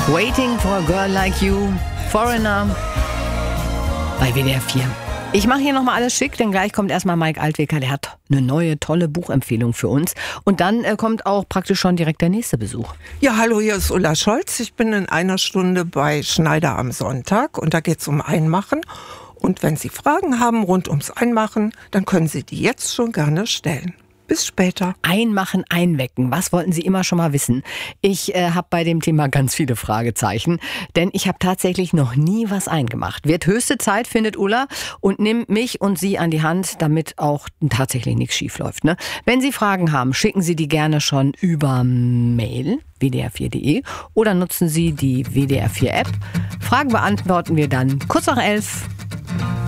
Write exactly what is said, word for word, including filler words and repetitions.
Waiting for a Girl Like You, Foreigner, bei W D R vier. Ich mache hier nochmal alles schick, denn gleich kommt erstmal Mike Altwecker, der hat eine neue, tolle Buchempfehlung für uns. Und dann äh, kommt auch praktisch schon direkt der nächste Besuch. Ja, hallo, hier ist Ulla Scholz. Ich bin in einer Stunde bei Schneider am Sonntag und da geht es um Einmachen. Und wenn Sie Fragen haben rund ums Einmachen, dann können Sie die jetzt schon gerne stellen. Bis später. Einmachen, einwecken. Was wollten Sie immer schon mal wissen? Ich äh, habe bei dem Thema ganz viele Fragezeichen, denn ich habe tatsächlich noch nie was eingemacht. Wird höchste Zeit, findet Ulla, und nimmt mich und Sie an die Hand, damit auch tatsächlich nichts schief läuft. Ne? Wenn Sie Fragen haben, schicken Sie die gerne schon über Mail, w d r vier punkt d e, oder nutzen Sie die W D R vier App. Fragen beantworten wir dann kurz nach elf.